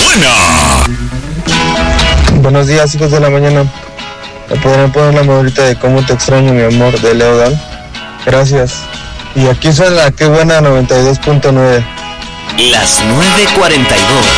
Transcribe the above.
buena. Buenos días, hijos de la mañana. ¿Me podrían poner la modita de Cómo te extraño, mi amor, de Leo Dan? Gracias. Y aquí suena la Qué Buena 92.9. Las 9:42.